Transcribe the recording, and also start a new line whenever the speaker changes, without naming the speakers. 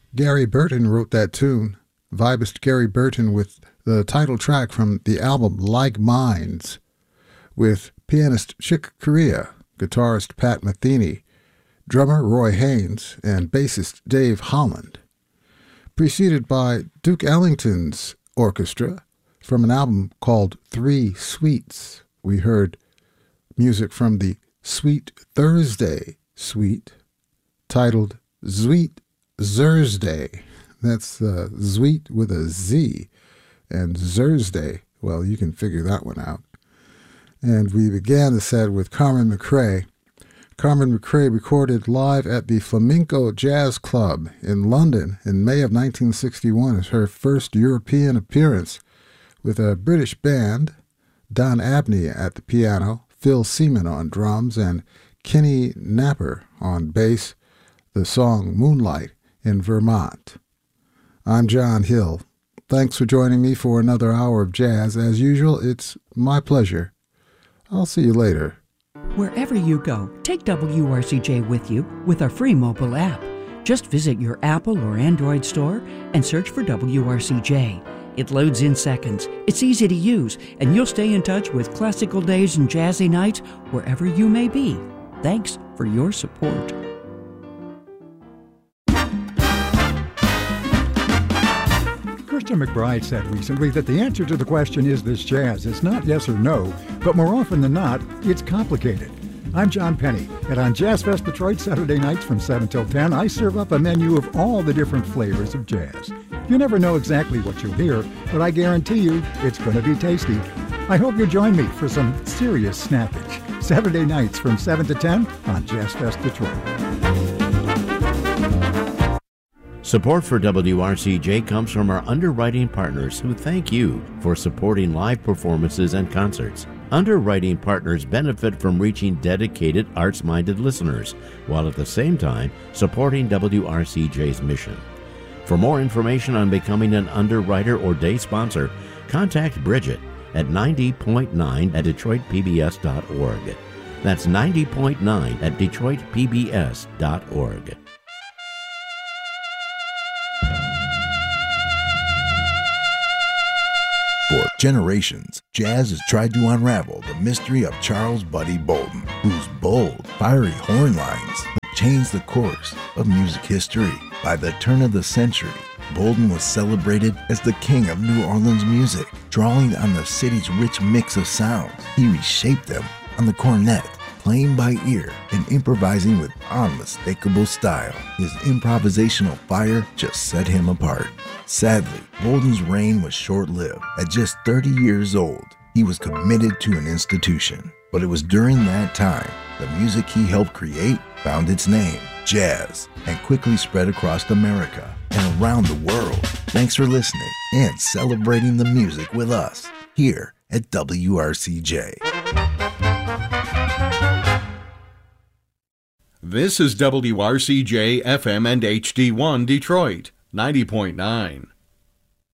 Gary Burton wrote that tune. Vibist Gary Burton with the title track from the album Like Minds, with pianist Chick Corea, guitarist Pat Metheny, drummer Roy Haynes, and bassist Dave Holland. Preceded by Duke Ellington's orchestra from an album called Three Suites. We heard music from the Sweet Thursday suite, titled Sweet Thursday. That's Sweet with a Z, and Thursday, well, you can figure that one out. And we began the set with Carmen McRae. Carmen McRae recorded live at the Flamenco Jazz Club in London in May of 1961 as her first European appearance, with a British band, Don Abney at the piano, Phil Seaman on drums, and Kenny Napper on bass, the song Moonlight in Vermont. I'm John Hill. Thanks for joining me for another hour of jazz. As usual, it's my pleasure. I'll see you later.
Wherever you go, take WRCJ with you with our free mobile app. Just visit your Apple or Android store and search for WRCJ. It loads in seconds, it's easy to use, and you'll stay in touch with classical days and jazzy nights wherever you may be. Thanks for your support.
Christian McBride said recently that the answer to the question, is this jazz? It's not yes or no, but more often than not, it's complicated. I'm John Penny, and on Jazz Fest Detroit Saturday nights from 7 till 10, I serve up a menu of all the different flavors of jazz. You never know exactly what you'll hear, but I guarantee you it's going to be tasty. I hope you'll join me for some serious snappage. Saturday nights from 7 to 10 on Jazz Fest Detroit.
Support for WRCJ comes from our underwriting partners who thank you for supporting live performances and concerts. Underwriting partners benefit from reaching dedicated, arts-minded listeners, while at the same time supporting WRCJ's mission. For more information on becoming an underwriter or day sponsor, contact Bridget at 90.9 at DetroitPBS.org. That's 90.9 at DetroitPBS.org.
For generations, jazz has tried to unravel the mystery of Charles Buddy Bolden, whose bold, fiery horn lines changed the course of music history. By the turn of the century, Bolden was celebrated as the king of New Orleans music, drawing on the city's rich mix of sounds. He reshaped them on the cornet, playing by ear and improvising with unmistakable style. His improvisational fire just set him apart. Sadly, Bolden's reign was short-lived. At just 30 years old, he was committed to an institution. But it was during that time, the music he helped create found its name, jazz, and quickly spread across America and around the world. Thanks for listening and celebrating the music with us here at WRCJ.
This is WRCJ FM and HD1 Detroit, 90.9.